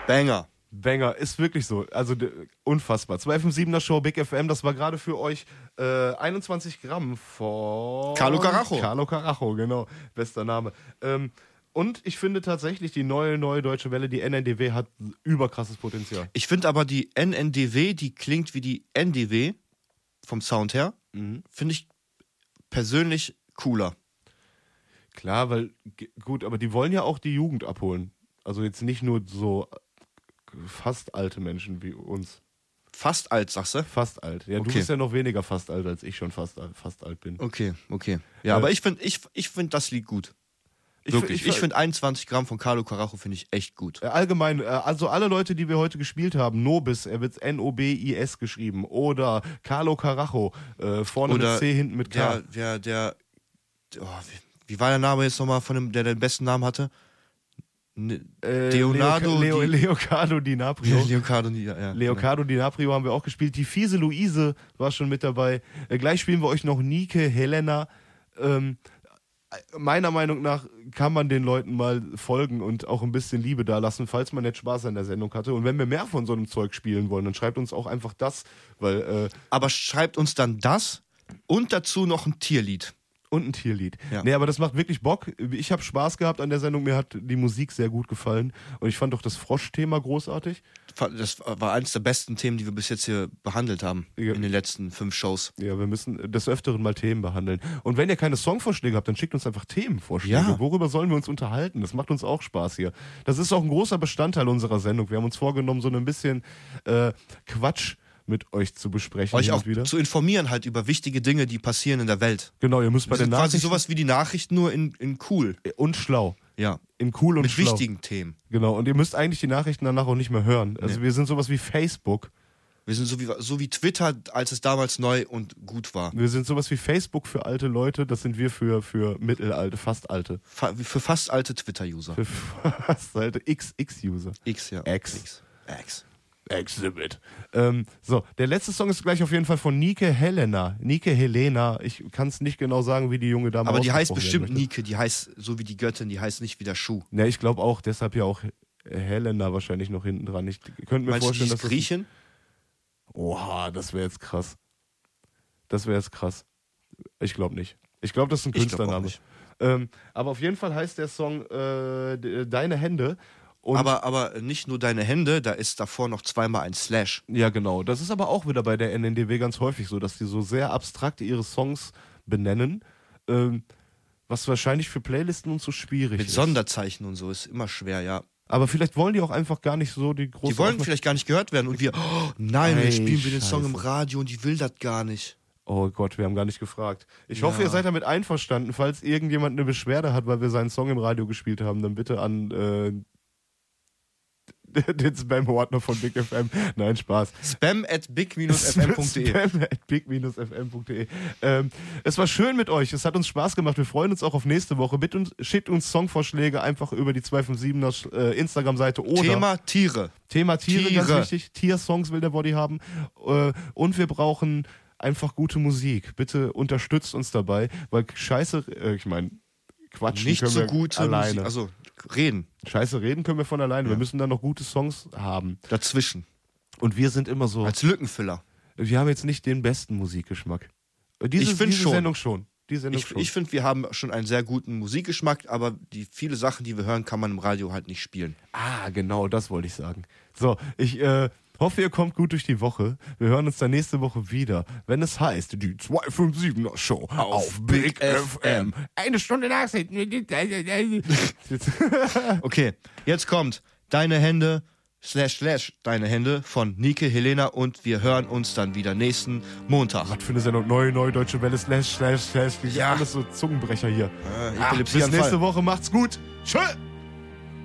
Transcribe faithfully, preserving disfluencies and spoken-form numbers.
Banger. Banger, ist wirklich so. Also d- unfassbar. zwei fünf siebener Show, Big F M, das war gerade für euch äh, einundzwanzig Gramm von... Carlo Carajo. Carlo Carajo, genau. Bester Name. Ähm, und ich finde tatsächlich, die neue, neue Deutsche Welle, die N N D W, hat überkrasses Potenzial. Ich finde aber die N N D W, die klingt wie die N D W vom Sound her, Mhm. finde ich persönlich cooler. Klar, weil, g- gut, aber die wollen ja auch die Jugend abholen. Also jetzt nicht nur so fast alte Menschen wie uns. Fast alt, sagst du? Fast alt. Ja, du Okay. bist ja noch weniger fast alt, als ich schon fast, alt- fast alt bin. Okay, okay. Ja, Äh, aber ich finde ich, ich find das Lied gut. Ich, Wirklich. Ich, Ich, finde einundzwanzig Gramm von Carlo Carajo finde ich echt gut. Äh, Allgemein, äh, also alle Leute, die wir heute gespielt haben, Nobis, er wird N O B I S geschrieben, oder Carlo Carajo, äh, vorne Oder mit C, hinten mit K. Der, der, der, oh, wie, wie war der Name jetzt nochmal von dem, der den besten Namen hatte? Ne, Äh, Leonardo Leo, Leo, Di- Leocardo DiNaprio. Leonardo, ja, ja. Leocardo DiNaprio haben wir auch gespielt. Die fiese Luise war schon mit dabei. Äh, gleich spielen wir euch noch Nike Helena. Ähm, meiner Meinung nach kann man den Leuten mal folgen und auch ein bisschen Liebe da lassen, falls man jetzt Spaß an der Sendung hatte. Und wenn wir mehr von so einem Zeug spielen wollen, dann schreibt uns auch einfach das, weil äh, Aber schreibt uns dann das und dazu noch ein Tierlied. und ein Tierlied. Ja. Nee, aber das macht wirklich Bock. Ich habe Spaß gehabt an der Sendung. Mir hat die Musik sehr gut gefallen. Und ich fand auch das Frosch-Thema großartig. Das war eines der besten Themen, die wir bis jetzt hier behandelt haben Ja. in den letzten fünf Shows. Ja, wir müssen des Öfteren mal Themen behandeln. Und wenn ihr keine Songvorschläge habt, dann schickt uns einfach Themenvorschläge. Ja. Worüber sollen wir uns unterhalten? Das macht uns auch Spaß hier. Das ist auch ein großer Bestandteil unserer Sendung. Wir haben uns vorgenommen, so ein bisschen äh, Quatsch mit euch zu besprechen. Euch hin auch und wieder. zu informieren halt über wichtige Dinge, die passieren in der Welt. Genau, ihr müsst bei Wir den sind quasi Nachrichten sowas wie die Nachrichten, nur in, in cool. und schlau. Ja. In cool und Mit schlau. wichtigen Themen. Genau, und ihr müsst eigentlich die Nachrichten danach auch nicht mehr hören. Also Nee. wir sind sowas wie Facebook. Wir sind so wie, so wie Twitter, als es damals neu und gut war. Wir sind sowas wie Facebook für alte Leute. Das sind wir für, für mittelalte, fast alte. Fa für fast alte Twitter-User. Für fast alte X X-User. X, ja. X. X. X. Exhibit. Ähm, so, der letzte Song ist gleich auf jeden Fall von Nike Helena. Nike Helena. Ich kann es nicht genau sagen, wie die junge Dame Aber die heißt ausgesprochen bestimmt werden möchte. Nike, die heißt so wie die Göttin, die heißt nicht wie der Schuh. Ja, ich glaube auch, deshalb ja auch Helena wahrscheinlich noch hinten dran. Ich könnte mir Meinst du, die vorstellen, ist dass das... Griechin? Oha, das wäre jetzt krass. Das wäre jetzt krass. Ich glaube nicht. Ich glaube, das ist ein Ich glaub auch Künstlername. nicht. Ähm, aber auf jeden Fall heißt der Song äh, D- Deine Hände. Und Aber, aber nicht nur deine Hände, da ist davor noch zweimal ein Slash. ja, genau. Das ist aber auch wieder bei der N N D W ganz häufig so, dass die so sehr abstrakt ihre Songs benennen, ähm, was wahrscheinlich für Playlisten und so schwierig Mit ist. Sonderzeichen und so ist immer schwer, ja. Aber vielleicht wollen die auch einfach gar nicht so die große... Die wollen Aufmerksamkeit- vielleicht gar nicht gehört werden und wir, oh, nein, Ey, jetzt spielen wir den Song im Scheiße. Radio und die will das gar nicht. Oh Gott, wir haben gar nicht gefragt. Ich Ja. hoffe, ihr seid damit einverstanden. Falls irgendjemand eine Beschwerde hat, weil wir seinen Song im Radio gespielt haben, dann bitte an äh, den Spam-Ordner von Big F M. Nein, Spaß. Spam at big f m punkt de. Spam at big f m punkt de. Ähm, es war schön mit euch. Es hat uns Spaß gemacht. Wir freuen uns auch auf nächste Woche. Bitte uns, schickt uns Songvorschläge einfach über die zwei fünf siebener äh, Instagram-Seite oder Thema Tiere. Thema Tiere, Tiere. ganz wichtig. Tiersongs will der Body haben. Äh, und wir brauchen einfach gute Musik. Bitte unterstützt uns dabei, weil Scheiße, äh, ich meine, Quatschen Nicht können so wir gute alleine. Musik. Also reden Scheiße reden können wir von alleine. Wir müssen dann noch gute Songs haben. dazwischen. Und wir sind immer so, Als Lückenfüller. wir haben jetzt nicht den besten Musikgeschmack. Diese, Ich find diese schon. Sendung schon. Die Sendung Ich, schon. ich finde, wir haben schon einen sehr guten Musikgeschmack, aber die viele Sachen, die wir hören, kann man im Radio halt nicht spielen. ah, genau, das wollte ich sagen. So, ich äh, hoffe, ihr kommt gut durch die Woche. Wir hören uns dann nächste Woche wieder, wenn es heißt, die zwei fünf siebener Show auf, Big F M. Eine Stunde Nachrichten. Okay, jetzt kommt Deine Hände, slash slash Deine Hände von Nike Helena und wir hören uns dann wieder nächsten Montag. Was für eine Sendung? Neue, neue Deutsche Welle, slash, slash, slash. Ja. Alles so Zungenbrecher hier. Äh, Ah, Epilepsie bis Anfall. nächste Woche. Macht's gut. Tschö.